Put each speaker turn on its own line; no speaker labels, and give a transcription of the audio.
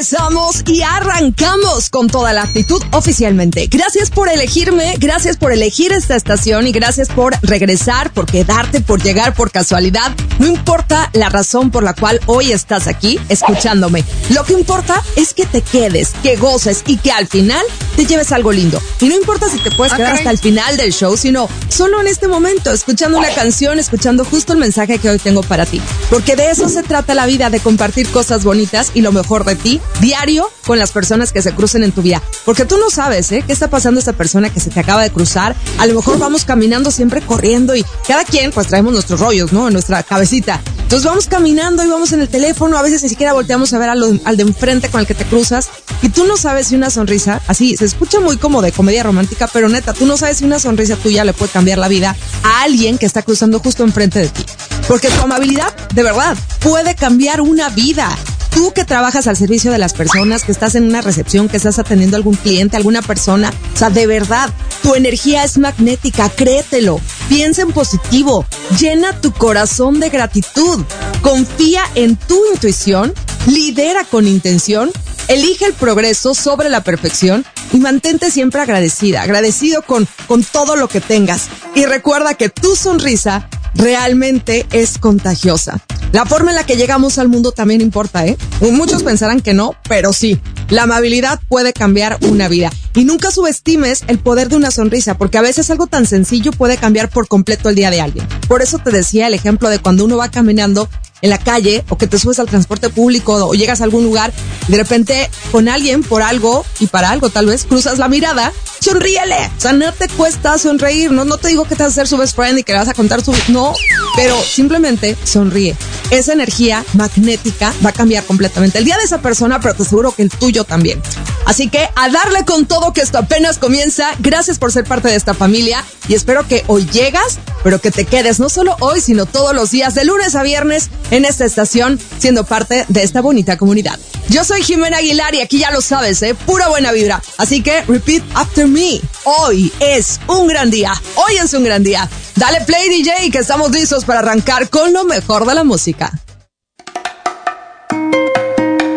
regresamos y arrancamos con toda la actitud oficialmente. Gracias por elegirme, gracias por elegir esta estación y gracias por regresar, por quedarte, por llegar por casualidad. No importa la razón por la cual hoy estás aquí escuchándome. Lo que importa es que te quedes, que goces y que al final te lleves algo lindo. Y no importa si te puedes quedar hasta el final del show, sino solo en este momento, escuchando una canción, escuchando justo el mensaje que hoy tengo para ti. Porque de eso se trata la vida, de compartir cosas bonitas y lo mejor de ti, diario, con las personas que se crucen en tu vida. Porque tú no sabes, qué está pasando esta persona que se te acaba de cruzar. A lo mejor vamos caminando siempre corriendo y cada quien pues traemos nuestros rollos, ¿no? En nuestra cabecita. Entonces vamos caminando y vamos en el teléfono, a veces ni siquiera volteamos a ver al de enfrente con el que te cruzas y tú no sabes si una sonrisa, así, se escucha muy como de comedia romántica, pero neta, tú no sabes si una sonrisa tuya le puede cambiar la vida a alguien que está cruzando justo enfrente de ti. Porque tu amabilidad, de verdad, puede cambiar una vida. Tú que trabajas al servicio de las personas, que estás en una recepción, que estás atendiendo a algún cliente, a alguna persona, o sea, de verdad, tu energía es magnética, créetelo. Piensa en positivo, llena tu corazón de gratitud, confía en tu intuición, lidera con intención, elige el progreso sobre la perfección y mantente siempre agradecido con todo lo que tengas. Y recuerda que tu sonrisa realmente es contagiosa. La forma en la que llegamos al mundo también importa, Muchos pensarán que no, pero sí. La amabilidad puede cambiar una vida. Y nunca subestimes el poder de una sonrisa, porque a veces algo tan sencillo puede cambiar por completo el día de alguien. Por eso te decía el ejemplo de cuando uno va caminando en la calle o que te subes al transporte público o llegas a algún lugar y de repente con alguien por algo y para algo tal vez cruzas la mirada, sonríele. O sea, no te cuesta sonreír, no te digo que te vas a hacer su best friend y que le vas a contar no, pero simplemente sonríe. Esa energía magnética va a cambiar completamente el día de esa persona, pero te aseguro que el tuyo también. Así que a darle con todo, que esto apenas comienza. Gracias por ser parte de esta familia y espero que hoy llegas, pero que te quedes no solo hoy, sino todos los días, de lunes a viernes, en esta estación, siendo parte de esta bonita comunidad. Yo soy Jimena Aguilar y aquí ya lo sabes, pura buena vibra. Así que repeat after me. Hoy es un gran día. Hoy es un gran día. Dale play, DJ, que estamos listos para arrancar con lo mejor de la música.